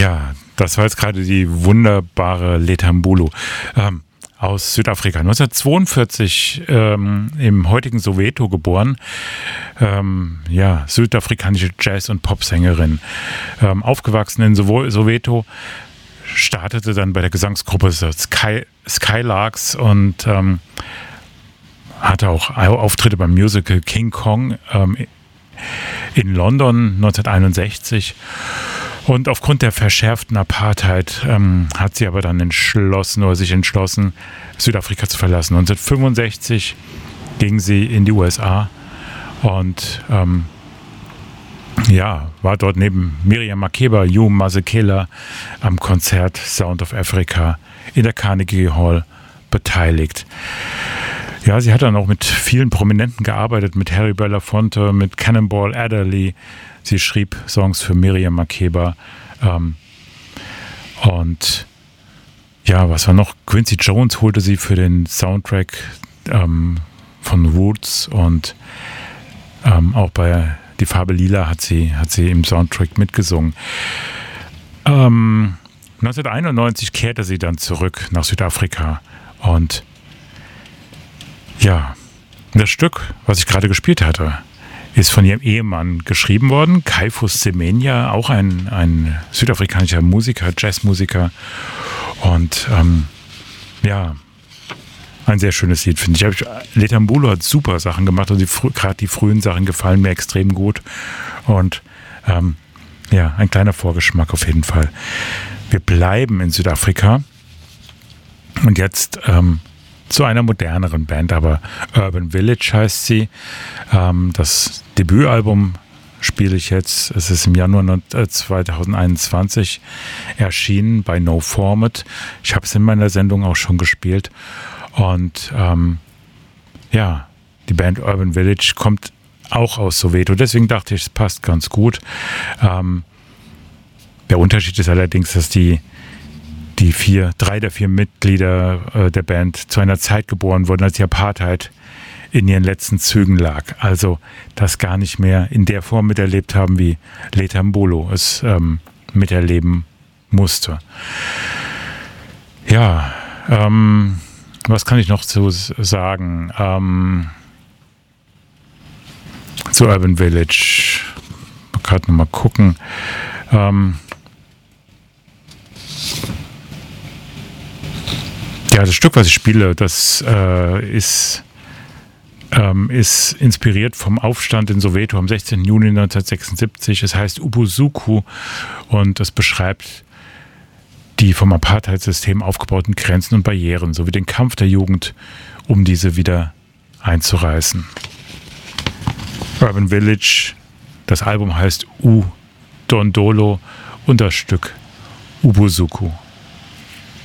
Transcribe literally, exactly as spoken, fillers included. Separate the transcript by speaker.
Speaker 1: Ja, das war jetzt gerade die wunderbare Letambulu ähm, aus Südafrika. neunzehnhundertzweiundvierzig ähm, im heutigen Soweto geboren. Ähm, ja, südafrikanische Jazz- und Popsängerin. Ähm, aufgewachsen in Sow- Soweto, startete dann bei der Gesangsgruppe Sky, Skylarks und ähm, hatte auch Auftritte beim Musical King Kong ähm, in London neunzehnhunderteinundsechzig. Und aufgrund der verschärften Apartheid ähm, hat sie aber dann entschlossen oder sich entschlossen, Südafrika zu verlassen. neunzehnhundertfünfundsechzig ging sie in die U S A und ähm, ja, war dort neben Miriam Makeba, Hugh Masekela am Konzert Sound of Africa in der Carnegie Hall beteiligt. Ja, sie hat dann auch mit vielen Prominenten gearbeitet, mit Harry Belafonte, mit Cannonball Adderley. Sie schrieb Songs für Miriam Makeba. Ähm, und ja, was war noch? Quincy Jones holte sie für den Soundtrack ähm, von Roots und ähm, auch bei Die Farbe Lila hat sie, hat sie im Soundtrack mitgesungen. Ähm, neunzehnhunderteinundneunzig kehrte sie dann zurück nach Südafrika und ja, das Stück, was ich gerade gespielt hatte, ist von ihrem Ehemann geschrieben worden, Kaifus Semenya, auch ein, ein südafrikanischer Musiker, Jazzmusiker. Und ähm, ja, ein sehr schönes Lied, finde ich. Letambulu hat super Sachen gemacht und gerade die frühen Sachen gefallen mir extrem gut. Und ähm, ja, ein kleiner Vorgeschmack auf jeden Fall. Wir bleiben in Südafrika und jetzt ähm, zu einer moderneren Band, aber Urban Village heißt sie. Ähm, das Debütalbum spiele ich jetzt, es ist im Januar zweitausendeinundzwanzig erschienen bei No Format. Ich habe es in meiner Sendung auch schon gespielt. Und ähm, ja, die Band Urban Village kommt auch aus Soweto. Deswegen dachte ich, es passt ganz gut. Ähm, der Unterschied ist allerdings, dass die Die vier, drei der vier Mitglieder äh, der Band zu einer Zeit geboren wurden, als die Apartheid in ihren letzten Zügen lag. Also das gar nicht mehr in der Form miterlebt haben, wie Letambulu es ähm, miterleben musste. Ja, ähm, was kann ich noch zu sagen? Ähm, zu Urban Village. Gerade nochmal gucken. Ähm, Ja, das Stück, was ich spiele, das äh, ist, ähm, ist inspiriert vom Aufstand in Soweto am sechzehnten Juni neunzehnhundertsechsundsiebzig. Es heißt Ubusuku und es beschreibt die vom Apartheid-System aufgebauten Grenzen und Barrieren sowie den Kampf der Jugend, um diese wieder einzureißen. Urban Village, das Album heißt U Dondolo und das Stück Ubusuku.